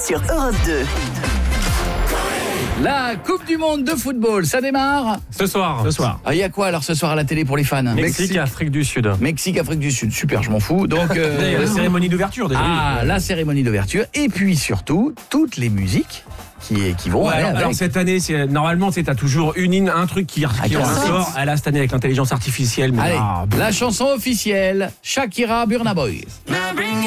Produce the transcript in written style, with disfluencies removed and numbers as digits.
sur Europe 2. La Coupe du Monde de football, ça démarre Ce soir. Il y a quoi alors ce soir à la télé pour les fans? Mexique et Afrique du Sud. Mexique, Afrique du Sud, super, je m'en fous. Donc La cérémonie d'ouverture déjà. la cérémonie d'ouverture et puis surtout toutes les musiques qui vont aller avec. Alors cette année, normalement, t'as toujours un truc qui ressort. Elle a cette année avec l'intelligence artificielle. Mais Allez, la chanson officielle, Shakira, Burna Boy.